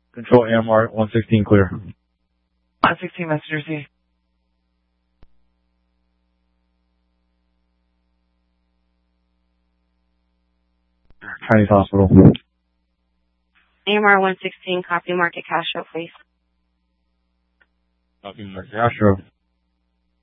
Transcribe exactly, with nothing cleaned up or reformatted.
Control A M R one sixteen clear. one sixteen Messenger C. Chinese Hospital. A M R one sixteen, copy Market Castro, please. Copy Market Castro.